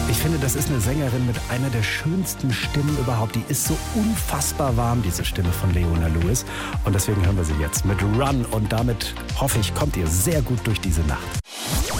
Ich finde, das ist eine Sängerin mit einer der schönsten Stimmen überhaupt. Die ist so unfassbar warm, diese Stimme von Leona Lewis. Und deswegen hören wir sie jetzt mit Run. Und damit hoffe ich, kommt ihr sehr gut durch diese Nacht.